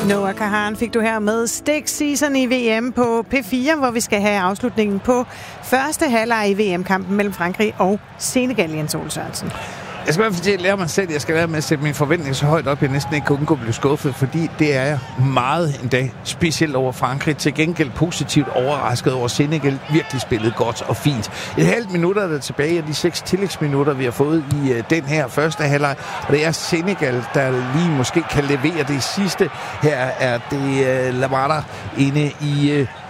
Noah Kahan fik du her med Stick Season i VM på P4, hvor vi skal have afslutningen på første halvleg i VM-kampen mellem Frankrig og Senegal, Jens Ole Sørensen. Jeg skal i hvert fald lære mig selv, jeg skal lære med at sætte mine forventninger så højt op, jeg næsten ikke kan undgå at blive skuffet, fordi det er jeg meget endda, specielt over Frankrig. Til gengæld positivt overrasket over Senegal, virkelig spillet godt og fint. Et halvt minut er der tilbage af de 6 tillægsminutter, vi har fået i den her første halvleg, og det er Senegal, der lige måske kan levere det sidste. Her er det Lamada inde i